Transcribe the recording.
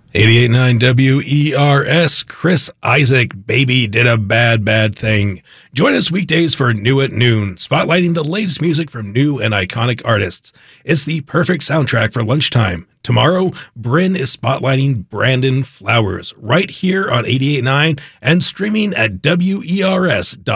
88.9 WERS, Chris Isaak, Baby Did a Bad, Bad Thing. Join us weekdays for New at Noon, spotlighting the latest music from new and iconic artists. It's the perfect soundtrack for lunchtime. Tomorrow, Bryn is spotlighting Brandon Flowers right here on 88.9 and streaming at WERS.com.